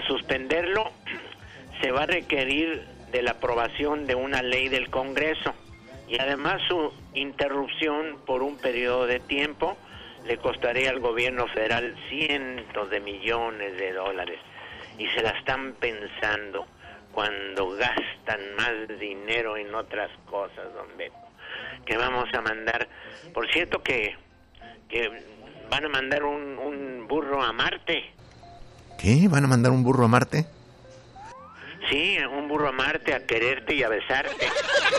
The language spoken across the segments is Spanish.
suspenderlo se va a requerir de la aprobación de una ley del Congreso, y además su interrupción por un periodo de tiempo le costaría al gobierno federal cientos de millones de dólares, y se la están pensando cuando gastan más dinero en otras cosas, don Beto, que vamos a mandar. Por cierto que van a mandar un burro a Marte. ¿Qué? ¿Van a mandar un burro a Marte? Sí, un burro a Marte a quererte y a besarte.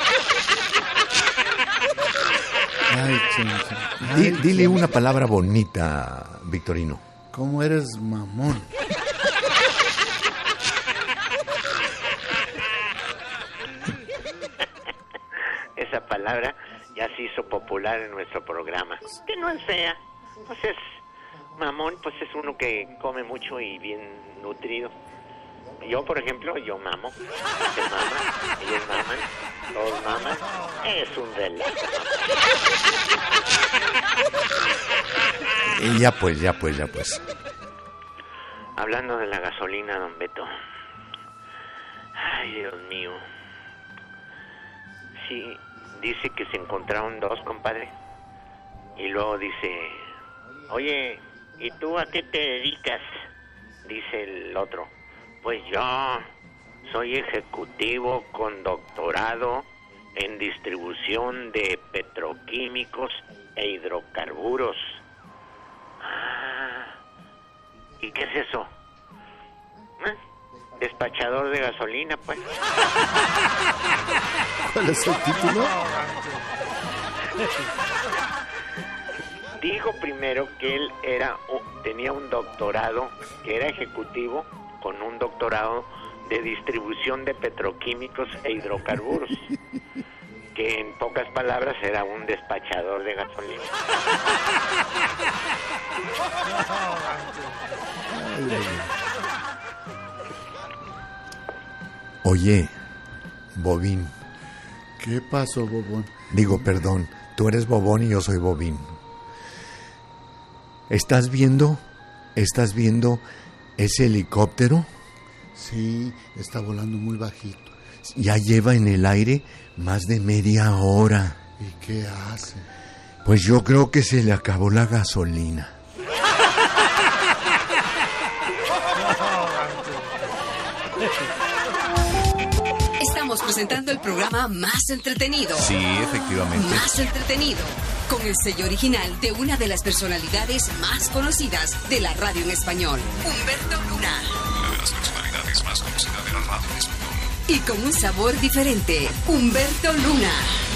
Ay, Chencha. Dile una palabra bonita, Victorino. ¿Cómo eres mamón? Esa palabra ya se hizo popular en nuestro programa. Que no es fea. Pues es mamón, pues es uno que come mucho y bien nutrido. Yo, por ejemplo, yo mamo. Usted mama, ellos maman, todos maman. Es un relajo. Ya pues. Hablando de la gasolina, don Beto. Ay, Dios mío. Sí, dice que se encontraron dos, compadre. Y luego dice, oye, ¿y tú a qué te dedicas? Dice el otro. Pues yo soy ejecutivo con doctorado en distribución de petroquímicos e hidrocarburos. Ah, ¿y qué es eso? Despachador de gasolina, pues. ¿Cuál es el título? Dijo primero que él tenía un doctorado, que era ejecutivo con un doctorado de distribución de petroquímicos e hidrocarburos, que en pocas palabras era un despachador de gasolina. Oye, Bobín. ¿Qué pasó, Bobón? Digo, perdón, tú eres Bobón y yo soy Bobín. ¿Estás viendo ese helicóptero? Sí, está volando muy bajito. Ya lleva en el aire más de media hora. ¿Y qué hace? Pues yo creo que se le acabó la gasolina. Estamos presentando el programa más entretenido. Sí, efectivamente. Más entretenido. Con el sello original de una de las personalidades más conocidas de la radio en español, Humberto Luna. Una de las personalidades más conocidas de la radio en español. Y con un sabor diferente, Humberto Luna.